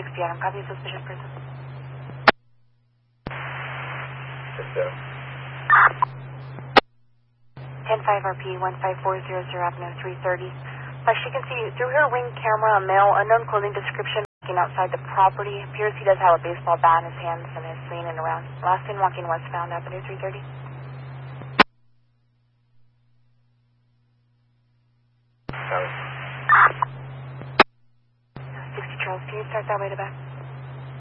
60 Adam. Copy suspicious person. 10-5 RP, 15400 Avenue 330. She can see through her ring camera a male, unknown clothing description, walking outside the property. Appears he does have a baseball bat in his hands and is leaning around. Last seen walking westbound Avenue 330. 60 Charles, can you start that way to back?